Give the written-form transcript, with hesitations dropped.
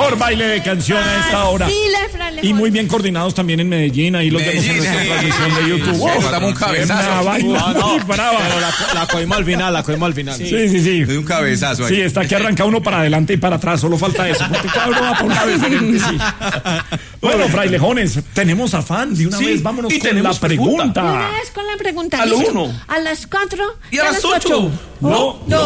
mejor baile de canción a esta hora. Y muy bien coordinados también en Medellín. Ahí los vemos en nuestra transmisión de YouTube. Estamos un cabezazo. Brava. La cogimos al final. Sí. Es un cabezazo ahí. Sí, está que arranca uno para adelante y para atrás. Solo falta eso. Porque cada uno va para una vez. Sí. Bueno, frailejones, tenemos afán. De una vez, vámonos con la pregunta. De una vez con la pregunta. A lo 1. A las 4 y a las 8. No.